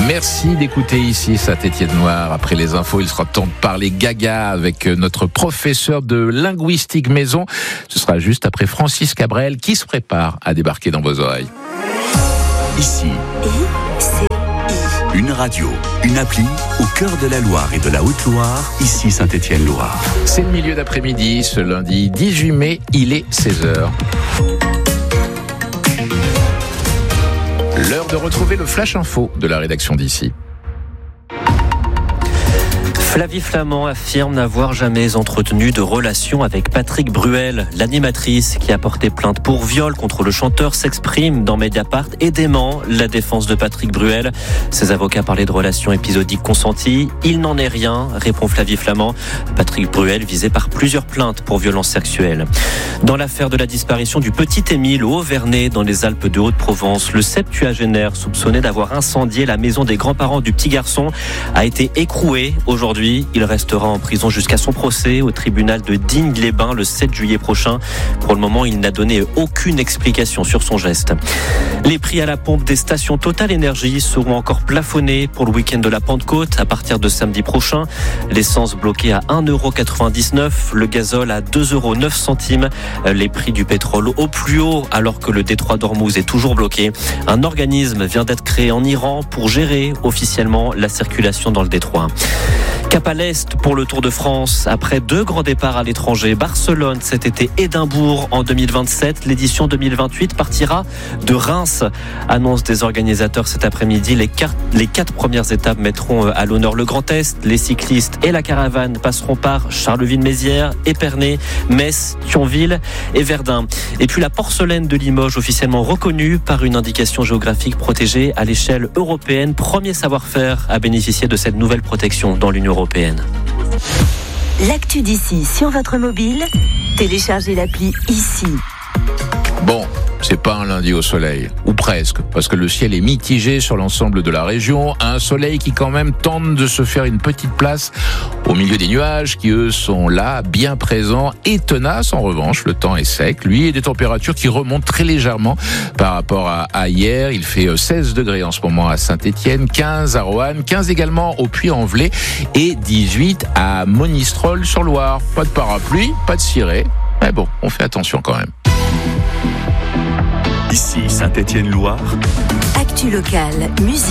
Merci d'écouter ici Saint-Étienne-Loire. Après les infos, il sera temps de parler gaga avec notre professeur de linguistique maison. Ce sera juste après Francis Cabrel qui se prépare à débarquer dans vos oreilles. Ici, une radio, une appli au cœur de la Loire et de la Haute-Loire, ici Saint-Étienne-Loire. C'est le milieu d'après-midi, ce lundi 18 mai, il est 16h. L'heure de retrouver le Flash Info de la rédaction d'ici. Flavie Flament affirme n'avoir jamais entretenu de relation avec Patrick Bruel. L'animatrice qui a porté plainte pour viol contre le chanteur s'exprime dans Mediapart et dément la défense de Patrick Bruel. Ses avocats parlaient de relations épisodiques consenties. Il n'en est rien, répond Flavie Flament. Patrick Bruel visé par plusieurs plaintes pour violences sexuelles. Dans l'affaire de la disparition du petit Émile au Haut-Vernay dans les Alpes de Haute-Provence, le septuagénaire soupçonné d'avoir incendié la maison des grands-parents du petit garçon a été écroué aujourd'hui. Il restera en prison jusqu'à son procès au tribunal de Digne-les-Bains le 7 juillet prochain. Pour le moment, il n'a donné aucune explication sur son geste. Les prix à la pompe des stations Total Énergie seront encore plafonnés pour le week-end de la Pentecôte à partir de samedi prochain. L'essence bloquée à 1,99€, le gazole à 2,09€. Les prix du pétrole au plus haut alors que le détroit d'Ormuz est toujours bloqué. Un organisme vient d'être créé en Iran pour gérer officiellement la circulation dans le détroit. Cap à l'Est pour le Tour de France. Après 2 grands départs à l'étranger, Barcelone cet été, Édimbourg en 2027. L'édition 2028 partira de Reims. Annonce des organisateurs cet après-midi. Les 4 premières étapes mettront à l'honneur le Grand Est. Les cyclistes et la caravane passeront par Charleville-Mézières, Épernay, Metz, Thionville et Verdun. Et puis la porcelaine de Limoges, officiellement reconnue par une indication géographique protégée à l'échelle européenne. Premier savoir-faire à bénéficier de cette nouvelle protection dans l'Union européenne. L'actu d'ici sur votre mobile, téléchargez l'appli ici. Bon, c'est pas un lundi au soleil, ou presque, parce que le ciel est mitigé sur l'ensemble de la région. Un soleil qui quand même tente de se faire une petite place au milieu des nuages qui eux sont là, bien présents et tenaces. En revanche, le temps est sec, lui, et des températures qui remontent très légèrement par rapport à hier. Il fait 16 degrés en ce moment à Saint-Étienne, 15 à Roanne, 15 également au Puy-en-Velay et 18 à Monistrol-sur-Loire. Pas de parapluie, pas de ciré, mais bon, on fait attention quand même. Ici Saint-Étienne-Loire. Actu locale, musique.